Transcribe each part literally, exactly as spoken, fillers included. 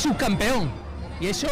subcampeón. Y eso,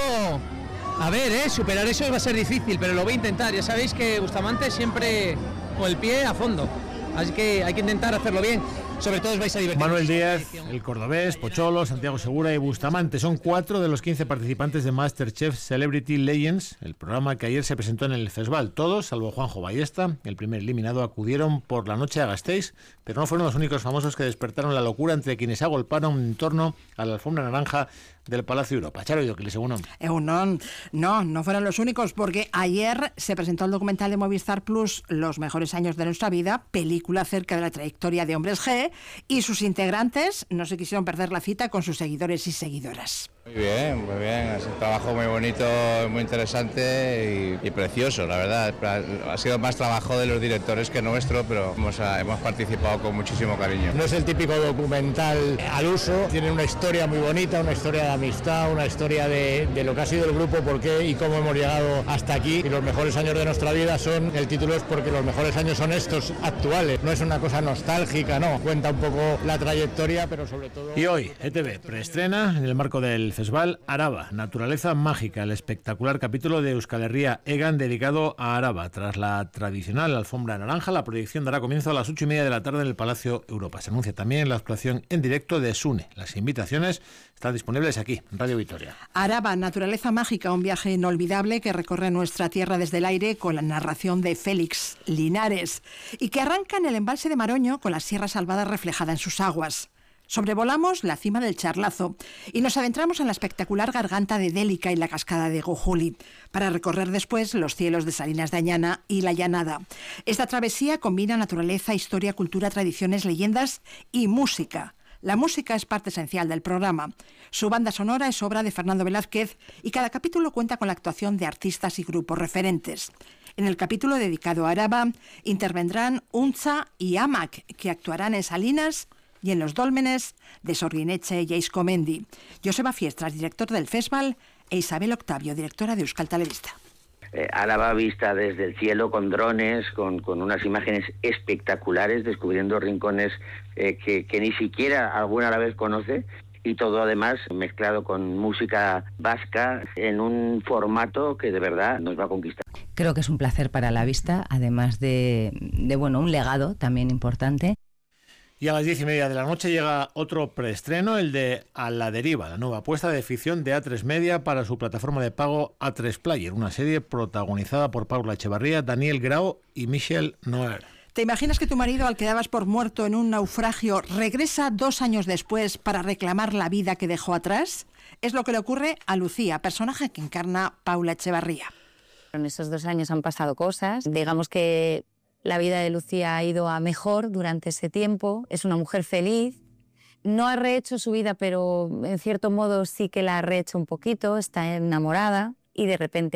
a ver, ¿eh? superar eso va a ser difícil, pero lo voy a intentar. Ya sabéis que Bustamante siempre con el pie a fondo, así que hay que intentar hacerlo bien. Sobre todo os vais a divertir. Manuel Díaz, el cordobés, Pocholo, Santiago Segura y Bustamante son cuatro de los quince participantes de MasterChef Celebrity Legends, el programa que ayer se presentó en el festival. Todos, salvo Juanjo Ballesta, el primer eliminado, acudieron por la noche a Gasteiz, pero no fueron los únicos famosos que despertaron la locura entre quienes se agolparon en torno a la alfombra naranja del Palacio Europa. Charo Idoquiles, según no, no, no fueron los únicos, porque ayer se presentó el documental de Movistar Plus, Los mejores años de nuestra vida, película acerca de la trayectoria de Hombres G, y sus integrantes no se quisieron perder la cita con sus seguidores y seguidoras. Muy bien, muy bien, es un trabajo muy bonito, muy interesante y, y precioso, la verdad. Ha sido más trabajo de los directores que nuestro, pero hemos, hemos participado con muchísimo cariño. No es el típico documental al uso, tiene una historia muy bonita, una historia de amistad, una historia de, de lo que ha sido el grupo, por qué y cómo hemos llegado hasta aquí. Y los mejores años de nuestra vida son, el título es porque los mejores años son estos actuales, no es una cosa nostálgica, no, cuenta un poco la trayectoria, pero sobre todo... Y hoy, E T V preestrena en el marco del Festival Araba, Naturaleza Mágica, el espectacular capítulo de Euskal Herria Egan dedicado a Araba. Tras la tradicional alfombra naranja, la proyección dará comienzo a las ocho y media de la tarde en el Palacio Europa. Se anuncia también la actuación en directo de Sune. Las invitaciones están disponibles aquí, en Radio Vitoria. Araba, Naturaleza Mágica, un viaje inolvidable que recorre nuestra tierra desde el aire con la narración de Félix Linares y que arranca en el embalse de Maroño con la Sierra Salvada reflejada en sus aguas. Sobrevolamos la cima del Charlazo y nos adentramos en la espectacular garganta de Délica y la cascada de Gojuli, para recorrer después los cielos de Salinas de Añana y La Llanada. Esta travesía combina naturaleza, historia, cultura, tradiciones, leyendas y música. La música es parte esencial del programa. Su banda sonora es obra de Fernando Velázquez y cada capítulo cuenta con la actuación de artistas y grupos referentes. En el capítulo dedicado a Araba intervendrán Unza y Amac, que actuarán en Salinas y en los dólmenes de Sorguineche y Eiskomendi. Joseba Fiestras, director del festival, e Isabel Octavio, directora de Euskal Telebista. Eh, Álava vista desde el cielo con drones, con, con unas imágenes espectaculares, descubriendo rincones eh, que, que ni siquiera alguna a la vez conoce, y todo además mezclado con música vasca en un formato que de verdad nos va a conquistar. Creo que es un placer para la vista, además de, de bueno, un legado también importante. Y a las diez y media de la noche llega otro preestreno, el de A la Deriva, la nueva apuesta de ficción de A tres Media para su plataforma de pago A tres Player, una serie protagonizada por Paula Echevarría, Daniel Grau y Michel Noer. ¿Te imaginas que tu marido, al que dabas por muerto en un naufragio, regresa dos años después para reclamar la vida que dejó atrás? Es lo que le ocurre a Lucía, personaje que encarna Paula Echevarría. En esos dos años han pasado cosas. Digamos que la vida de Lucía ha ido a mejor durante ese tiempo. Es una mujer feliz. No ha rehecho su vida, pero en cierto modo sí que la ha rehecho un poquito. Está enamorada y de repente